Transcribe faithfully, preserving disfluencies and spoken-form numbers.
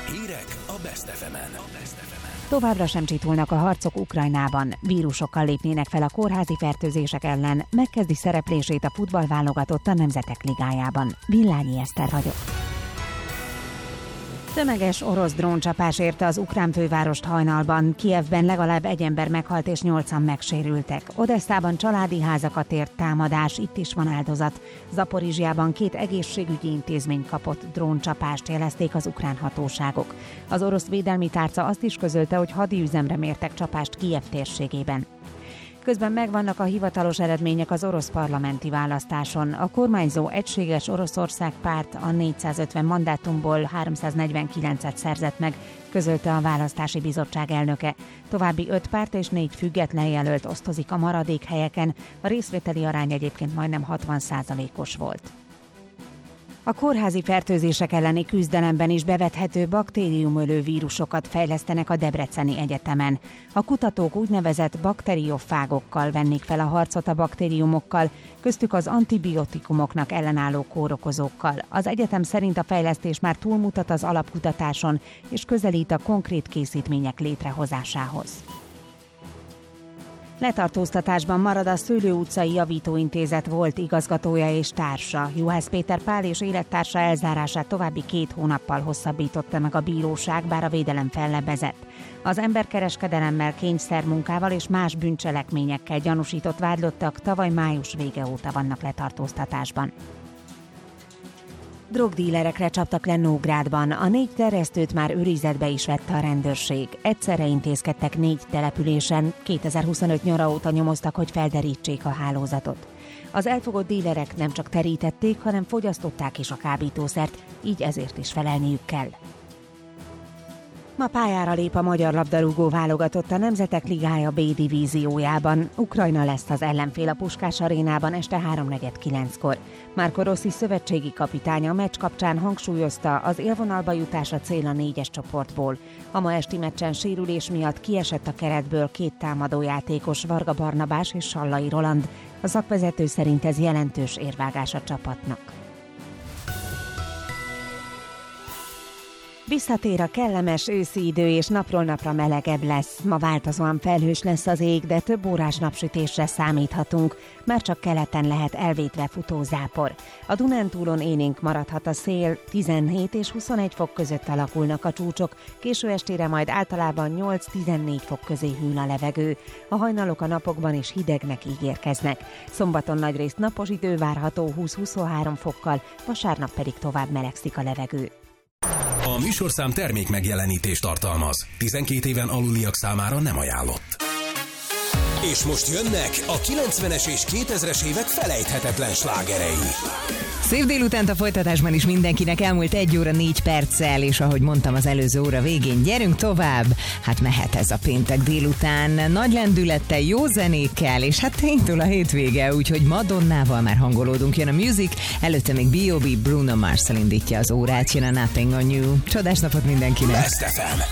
Hírek a Best ef emen. Továbbra sem csitulnak a harcok Ukrajnában. Vírusokkal lépnének fel a kórházi fertőzések ellen. Megkezdi szereplését a futballválogatott a Nemzetek Ligájában. Villányi Eszter vagyok. Tömeges orosz dróncsapás érte az ukrán fővárost hajnalban. Kijevben legalább egy ember meghalt és nyolcan megsérültek. Odesszában családi házakat ért támadás, itt is van áldozat. Zaporizsjában két egészségügyi intézmény kapott dróncsapást, jelezték az ukrán hatóságok. Az orosz védelmi tárca azt is közölte, hogy hadiüzemre mértek csapást Kijev térségében. Közben megvannak a hivatalos eredmények az orosz parlamenti választáson. A kormányzó Egységes Oroszország párt a négyszázötven mandátumból háromszáznegyvenkilencet szerzett meg, közölte a választási bizottság elnöke. További öt párt és négy független jelölt osztozik a maradék helyeken, a részvételi arány egyébként majdnem hatvan százalékos volt. A kórházi fertőzések elleni küzdelemben is bevethető baktériumölő vírusokat fejlesztenek a Debreceni Egyetemen. A kutatók úgynevezett bakteriofágokkal vennék fel a harcot a baktériumokkal, köztük az antibiotikumoknak ellenálló kórokozókkal. Az egyetem szerint a fejlesztés már túlmutat az alapkutatáson, és közelít a konkrét készítmények létrehozásához. Letartóztatásban marad a Szőlő utcai javítóintézet volt igazgatója és társa. Juhász Péter Pál és élettársa elzárását további két hónappal hosszabbította meg a bíróság, bár a védelem fellebezett. Az emberkereskedelemmel, kényszermunkával és más bűncselekményekkel gyanúsított vádlottak tavaly május vége óta vannak letartóztatásban. Drogdílerekre csaptak le Nógrádban. A négy terjesztőt már őrizetbe is vette a rendőrség. Egyszerre intézkedtek négy településen. kétezer-huszonöt nyara óta nyomoztak, hogy felderítsék a hálózatot. Az elfogott dílerek nem csak terítették, hanem fogyasztották is a kábítószert, így ezért is felelniük kell. Ma pályára lép a magyar labdarúgó válogatott a Nemzetek Ligája B divíziójában. Ukrajna lesz az ellenfél a Puskás arénában este háromnegyed kilenckor. Marco Rossi szövetségi kapitány a meccs kapcsán hangsúlyozta, az élvonalba jutás a cél a négyes csoportból. A ma esti meccsen sérülés miatt kiesett a keretből két támadójátékos, Varga Barnabás és Sallai Roland. A szakvezető szerint ez jelentős érvágás a csapatnak. Visszatér a kellemes őszi idő, és napról napra melegebb lesz. Ma változóan felhős lesz az ég, de több órás napsütésre számíthatunk. Már csak keleten lehet elvétve futó zápor. A Dunántúlon élénk maradhat a szél, tizenhét és huszonegy fok között alakulnak a csúcsok, késő estére majd általában nyolc-tizennégy fok közé hűl a levegő. A hajnalok a napokban is hidegnek ígérkeznek. Szombaton nagyrészt napos idő várható húsz-huszonhárom fokkal, vasárnap pedig tovább melegszik a levegő. A műsorszám termék megjelenítést tartalmaz. tizenkét éven aluliak számára nem ajánlott. És most jönnek a kilencvenes és kétezres évek felejthetetlen slágerei. Szép délutánt a folytatásban is mindenkinek, elmúlt egy óra négy perccel, és ahogy mondtam az előző óra végén, gyerünk tovább. Hát mehet ez a péntek délután, nagy lendülettel, jó zenékkel, és hát indul a hétvége, úgyhogy Madonnával már hangolódunk, jön a music, előtte még bé o bé Bruno Mars-szal indítja az órát, jön a Nothing on You. Csodás napot mindenkinek! Best ef em.